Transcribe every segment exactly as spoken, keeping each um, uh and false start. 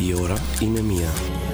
Η ώρα είναι μία.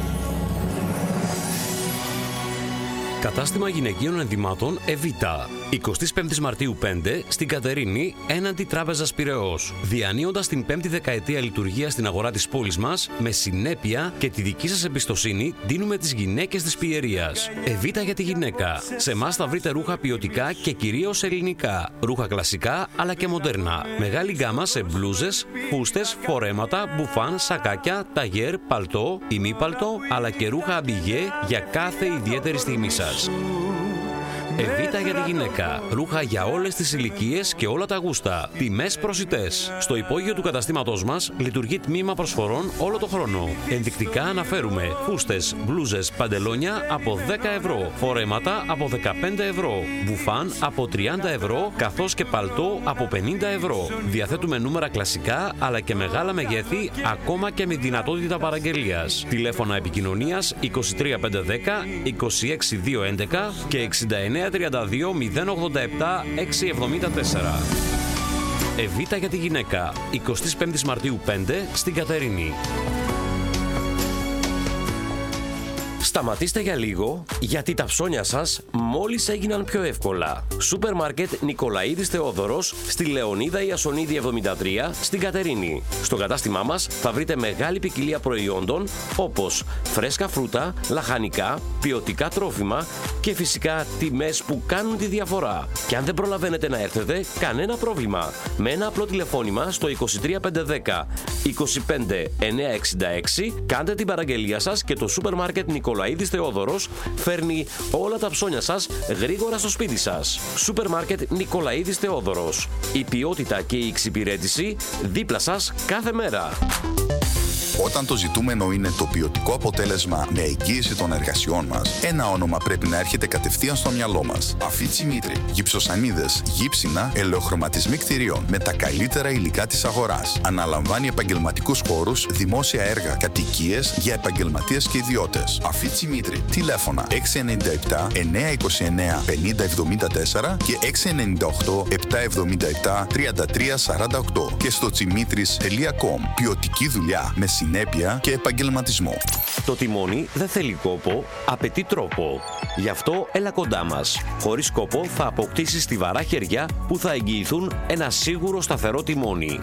Κατάστημα γυναικείων ενδυμάτων Εβίτα. εικοστή πέμπτη Μαρτίου πέντε στην Κατερίνη, έναντι Τράπεζας Πειραιώς. Διανύοντας την πέμπτη δεκαετία λειτουργία στην αγορά της πόλης μας, με συνέπεια και τη δική σας εμπιστοσύνη, δίνουμε τις γυναίκες της Πιερίας. Εβίτα για τη γυναίκα. Σε εμάς θα βρείτε ρούχα ποιοτικά και κυρίως ελληνικά. Ρούχα κλασικά αλλά και μοντέρνα. Μεγάλη γκάμα σε μπλούζες, φούστες, φορέματα, μπουφάν, σακάκια, ταγέρ, παλτό, ημίπαλτο, αλλά και ρούχα αμπιγέ για κάθε ιδιαίτερη στιγμή σας. Εβίτα για τη γυναίκα. Ρούχα για όλες τις ηλικίες και όλα τα γούστα. Τιμές προσιτές. Στο υπόγειο του καταστήματός μας λειτουργεί τμήμα προσφορών όλο το χρόνο. Ενδεικτικά αναφέρουμε φούστες, μπλούζες, παντελόνια από δέκα ευρώ, φορέματα από δεκαπέντε ευρώ, μπουφάν από τριάντα ευρώ, καθώς και παλτό από πενήντα ευρώ. Διαθέτουμε νούμερα κλασικά αλλά και μεγάλα μεγέθη, ακόμα και με δυνατότητα παραγγελίας. Τηλέφωνα επικοινωνίας είκοσι τρία πεντακόσια δέκα, είκοσι έξι διακόσια έντεκα και εξήντα εννέα τριάντα δύο μηδέν ογδόντα επτά εξακόσια εβδομήντα τέσσερα. Εβίτα για τη γυναίκα, εικοστή πέμπτη Μαρτίου πέντε στην Κατερίνη. Σταματήστε για λίγο, γιατί τα ψώνια σας μόλις έγιναν πιο εύκολα. Σούπερ μάρκετ Νικολαίδης Θεόδωρος, στη Λεωνίδα Ιασονίδη εβδομήντα τρία, στην Κατερίνη. Στο κατάστημά μας θα βρείτε μεγάλη ποικιλία προϊόντων, όπως φρέσκα φρούτα, λαχανικά, ποιοτικά τρόφιμα και φυσικά τιμές που κάνουν τη διαφορά. Και αν δεν προλαβαίνετε να έρθετε, κανένα πρόβλημα. Με ένα απλό τηλεφώνημα στο είκοσι τρία πεντακόσια δέκα, είκοσι πέντε εννιακόσια εξήντα έξι κάντε την παραγγελία σας και το σούπερ μάρκετ Νικολαίδης Θεόδωρος φέρνει όλα τα ψώνια σας γρήγορα στο σπίτι σας. Σούπερ μάρκετ Νικολαίδης Θεόδωρος. Η ποιότητα και η εξυπηρέτηση δίπλα σας κάθε μέρα. Όταν το ζητούμενο είναι το ποιοτικό αποτέλεσμα με εγγύηση των εργασιών μας, ένα όνομα πρέπει να έρχεται κατευθείαν στο μυαλό μας. Αφίτσι Μήτρη. Γυψοσανίδες, γύψινα, ελαιοχρωματισμοί κτηρίων με τα καλύτερα υλικά της αγοράς. Αναλαμβάνει επαγγελματικούς χώρους, δημόσια έργα, κατοικίες για επαγγελματίες και ιδιώτες. Αφίτσι Μήτρη. Τηλέφωνα έξι εννιά επτά εννιακόσια είκοσι εννέα πενήντα εβδομήντα τέσσερα και έξι εννιά οκτώ επτακόσια εβδομήντα επτά τριάντα τρία σαράντα οκτώ και στο τσιμήτρης τελεία κομ. Ποιοτική δουλειά με συνέπεια και επαγγελματισμό. Το τιμόνι δεν θέλει κόπο, απαιτεί τρόπο. Γι' αυτό έλα κοντά μας. Χωρίς κόπο θα αποκτήσεις στιβαρά χέρια που θα εγγυηθούν ένα σίγουρο σταθερό τιμόνι.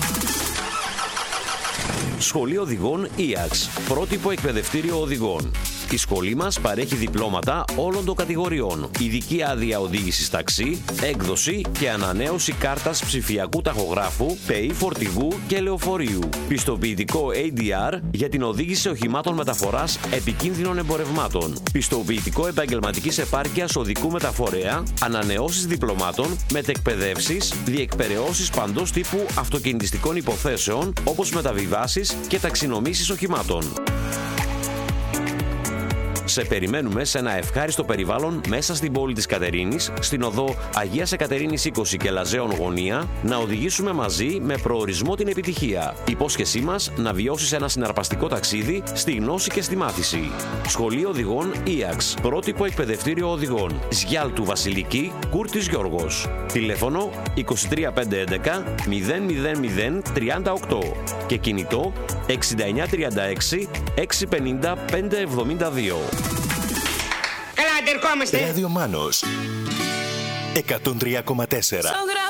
Σχολείο Οδηγών ΙΑΞ. Πρότυπο εκπαιδευτήριο οδηγών. Η σχολή μας παρέχει διπλώματα όλων των κατηγοριών, ειδική άδεια οδήγησης ταξί, έκδοση και ανανέωση κάρτας ψηφιακού ταχογράφου, ΠΕΗ φορτηγού και λεωφορείου. Πιστοποιητικό έι ντι αρ για την οδήγηση οχημάτων μεταφοράς επικίνδυνων εμπορευμάτων. Πιστοποιητικό επαγγελματικής επάρκειας οδικού μεταφορέα, ανανεώσεις διπλωμάτων, μετεκπαιδεύσεις, διεκπεραιώσεις παντός τύπου αυτοκινητιστικών υποθέσεων, όπως μεταβιβάσεις και ταξινομήσεις οχημάτων. Σε περιμένουμε σε ένα ευχάριστο περιβάλλον μέσα στην πόλη της Κατερίνης, στην οδό Αγίας Εκατερίνης είκοσι και Λαζαίων Γωνία, να οδηγήσουμε μαζί με προορισμό την επιτυχία. Υπόσχεσή μας να βιώσεις ένα συναρπαστικό ταξίδι στη γνώση και στη μάθηση. Σχολείο Οδηγών ΙΑΞ. Πρότυπο εκπαιδευτήριο οδηγών. Σγιάλτου Βασιλική, Κούρτης Γιώργος. Τηλέφωνο είκοσι τρία πεντακόσια έντεκα μηδέν μηδέν μηδέν τριάντα οκτώ και κινητό εξήντα εννιά τριάντα έξι εξακόσια πενήντα πεντακόσια εβδομήντα δύο. Καλά, αντερκόμαστε. Ράδιο Μάνος εκατόν τρία κόμμα τέσσερα.